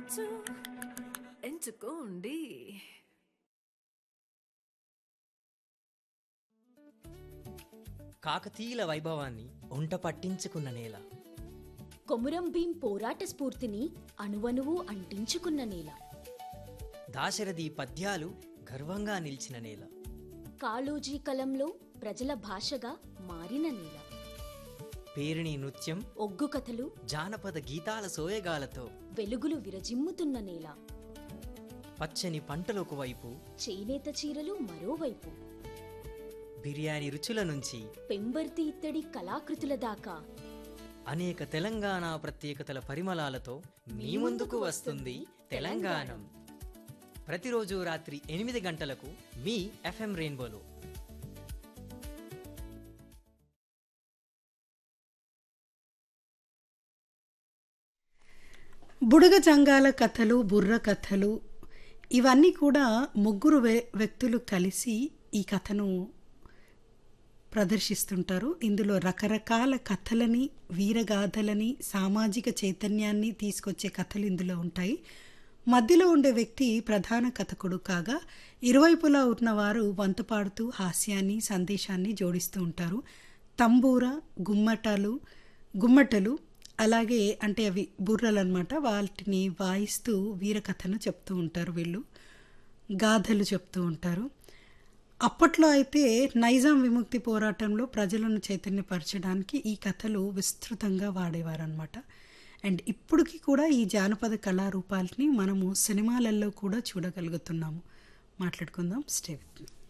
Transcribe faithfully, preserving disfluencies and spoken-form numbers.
ఎంచుకోవచ్చు ఎంచుకోండి. కాకతీయుల వైభవాన్ని ఒంట పట్టించుకున్న నేల కొమురం భీం పోరాట స్ఫూర్తిని అణువణువు అంటించుకున్న నేల దాశరథి పద్యాలు గర్వంగా నిలిచిన నేల కాళోజీ కలంలో ప్రజల భాషగా మారిన నేల పేరిణి నృత్యం ఒగ్గు కథలు జానపద గీతాల సోయగాలతో వెలుగులు విరజిమ్ముతున్న నేల పచ్చని పంటలకు వైపు చేనేత చీరలు మరోవైపు బిర్యానీ రుచుల నుంచి పెంబర్తి ఇత్తడి కళాకృతుల దాకా అనేక తెలంగాణ ప్రత్యేకతల పరిమళాలతో మీ ముందుకు వస్తుంది తెలంగాణం. ప్రతిరోజు రాత్రి ఎనిమిది గంటలకు మీ ఎఫ్ఎం రెయిన్బోలో. బుడగ జంగాల కథలు, బుర్ర కథలు ఇవన్నీ కూడా ముగ్గురు వ్యక్తులు కలిసి ఈ కథను ప్రదర్శిస్తుంటారు. ఇందులో రకరకాల కథలని, వీరగాథలని, సామాజిక చైతన్యాన్ని తీసుకొచ్చే కథలు ఇందులో ఉంటాయి. మధ్యలో ఉండే వ్యక్తి ప్రధాన కథకుడు కాగా ఇరువైపులా ఉన్నవారు వంత పాడుతూ హాస్యాన్ని, సందేశాన్ని జోడిస్తూ ఉంటారు. తంబూర, గుమ్మటలు గుమ్మటలు అలాగే అంటే అవి బుర్రలు అనమాట, వాటిని వాయిస్తూ వీరకథను చెప్తూ ఉంటారు. వీళ్ళు గాథలు చెప్తూ ఉంటారు. అప్పట్లో అయితే నైజాం విముక్తి పోరాటంలో ప్రజలను చైతన్యపరచడానికి ఈ కథలు విస్తృతంగా వాడేవారనమాట. అండ్ ఇప్పటికీ కూడా ఈ జానపద కళారూపాలని మనము సినిమాలలో కూడా చూడగలుగుతున్నాము. మాట్లాడుకుందాం. Stay with me.